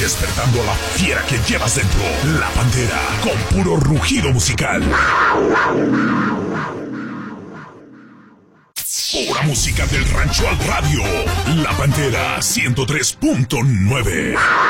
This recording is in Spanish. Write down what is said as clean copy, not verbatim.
despertando a la fiera que llevas dentro. La Pantera, con puro rugido musical. Pura música del rancho al radio. La Pantera 103.9.